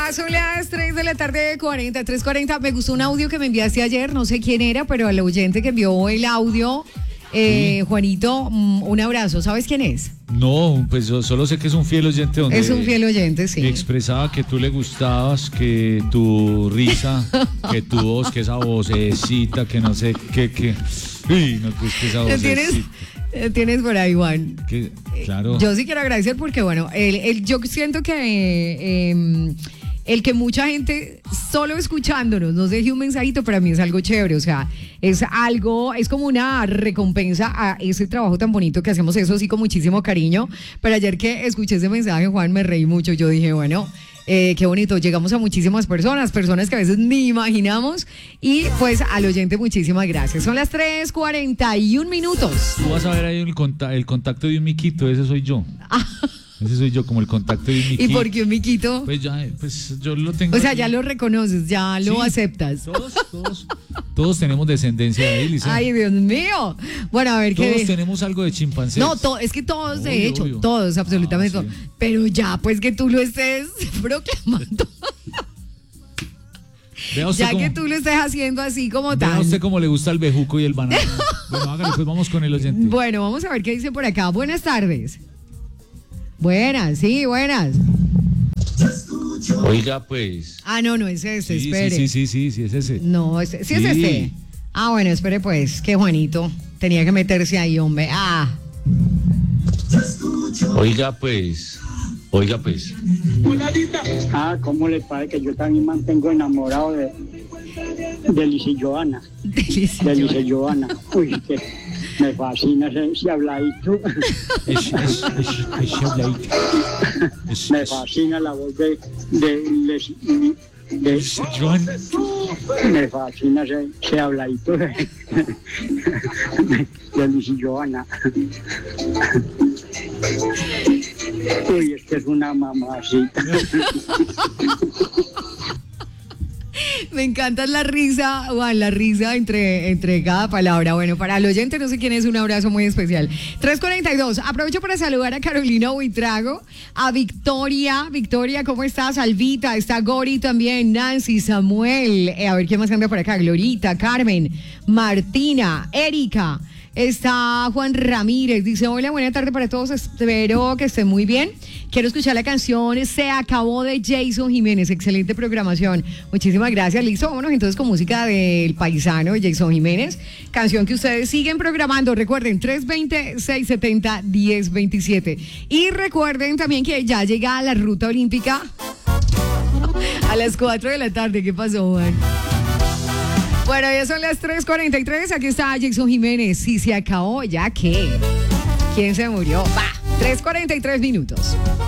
Ya son las 3 de la tarde, 3:40. Me gustó un audio que me enviaste ayer, no sé quién era, pero al oyente que envió el audio, Juanito, un abrazo. ¿Sabes quién es? No, pues yo solo sé que es un fiel oyente. Donde es un fiel oyente, sí. Expresaba que tú le gustabas, que tu risa, que tu voz, que esa vocecita, que no sé qué. Uy, no, pues que esa vocecita. Tienes por ahí, Juan. Claro. Yo sí quiero agradecer porque, bueno, yo siento que el que mucha gente solo escuchándonos nos deje un mensajito, para mí es algo chévere. O sea, es como una recompensa a ese trabajo tan bonito que hacemos, eso sí, con muchísimo cariño. Pero ayer que escuché ese mensaje, Juan, me reí mucho. Yo dije, bueno, qué bonito, llegamos a muchísimas personas que a veces ni imaginamos, y pues al oyente muchísimas gracias. Son las 3:41. Tú vas a ver ahí el contacto de un miquito, ese soy yo. Ese soy yo, como el contacto de un miquito. ¿Y por qué un miquito? Pues yo lo tengo. O sea, ya lo reconoces, ya lo aceptas. Todos tenemos descendencia de ahí, Lisa. Ay, Dios mío. Bueno, a ver qué. Todos tenemos algo de chimpancés. No, es que todos, de hecho, todos, absolutamente todos. Pero ya, pues que tú lo estés proclamando. Ya que tú lo estés haciendo así como tal. A usted cómo le gusta el bejuco y el banano. Bueno, hágale, pues vamos con el oyente. Bueno, vamos a ver qué dice por acá. Buenas tardes. Buenas. Oiga, pues. No es ese, espere. Sí, es ese. No, sí es ese. Bueno, espere pues, que Juanito tenía que meterse ahí, hombre. Oiga, pues. ¿Cómo le parece que yo también mantengo enamorado de Lice Joana? De Lice Joana. Uy, que me fascina ese habladito. Ese habladito. Me fascina la voz de Joana. Me fascina ese habladito de Lice Joana. Uy, es que es una mamacita. Me encanta la risa, Juan, la risa entre cada palabra. Bueno, para el oyente, no sé quién es, un abrazo muy especial. 3:42. Aprovecho para saludar a Carolina Buitrago, a Victoria. Victoria, ¿cómo estás? Alvita, está Gori también, Nancy, Samuel. A ver quién más anda por acá. Glorita, Carmen, Martina, Erika. Está Juan Ramírez, dice: hola, buena tarde para todos, espero que estén muy bien. Quiero escuchar la canción Se Acabó de Jason Jiménez, excelente programación. Muchísimas gracias, listo, vámonos entonces con música del paisano de Jason Jiménez, canción que ustedes siguen programando, recuerden, 320-670-1027. Y recuerden también que ya llega la ruta olímpica a las 4 de la tarde. ¿Qué pasó, Juan? Bueno, ya son las 3:43, aquí está Jason Jiménez. Si se acabó, ¿ya qué? ¿Quién se murió? 3:43.